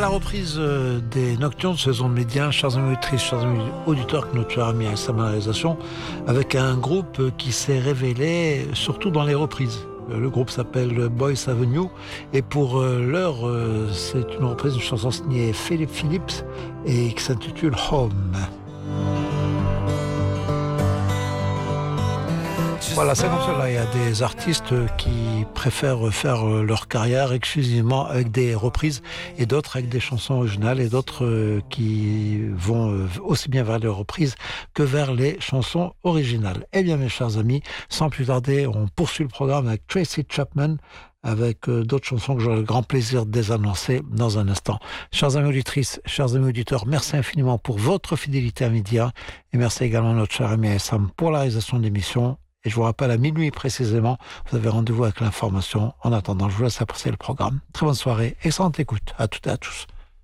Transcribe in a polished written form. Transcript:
la reprise des Nocturnes, saison de médias, chers amis auditrices, chers amis auditeurs, que notre cher ami a sa réalisation, avec un groupe qui s'est révélé surtout dans les reprises. Le groupe s'appelle Boyce Avenue et pour l'heure, c'est une reprise d'une chanson signée Philip Phillips et qui s'intitule Home. Voilà, c'est comme cela. Il y a des artistes qui préfèrent faire leur carrière exclusivement avec des reprises et d'autres avec des chansons originales et d'autres qui vont aussi bien vers les reprises que vers les chansons originales. Eh bien, mes chers amis, sans plus tarder, on poursuit le programme avec Tracy Chapman, avec d'autres chansons que j'aurai le grand plaisir de désannoncer dans un instant. Chers amis auditrices, chers amis auditeurs, merci infiniment pour votre fidélité à Média et merci également à notre cher ami Sam pour la réalisation de l'émission. Et je vous rappelle, à minuit précisément, vous avez rendez-vous avec l'information. En attendant, je vous laisse apprécier le programme. Très bonne soirée, excellente écoute à toutes et à tous.